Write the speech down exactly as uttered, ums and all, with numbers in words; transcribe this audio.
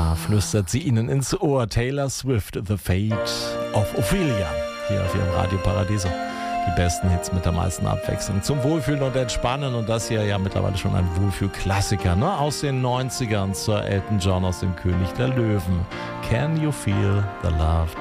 Da flüstert sie Ihnen ins Ohr. Taylor Swift, The Fate of Ophelia. Hier auf Ihrem Radio Paradiso. Die besten Hits mit der meisten Abwechslung. Zum Wohlfühlen und Entspannen. Und das hier ja mittlerweile schon ein Wohlfühl-Klassiker, ne? Aus den neunzigern. Sir Elton John aus dem König der Löwen. Can you feel the love